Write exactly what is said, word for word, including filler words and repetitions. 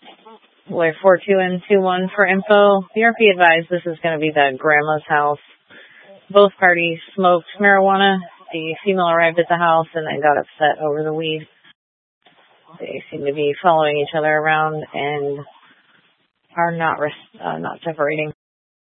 Way four two and two one for info. B R P advised this is going to be the grandma's house. Both parties smoked marijuana. The female arrived at the house and then got upset over the weed. They seem to be following each other around and are not uh, not separating.